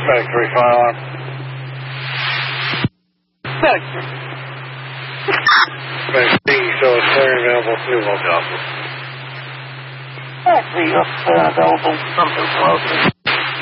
Medic 3 firearm. Medic 3. Medic B, show us clearing available to new local officer. Medic 3, available something close.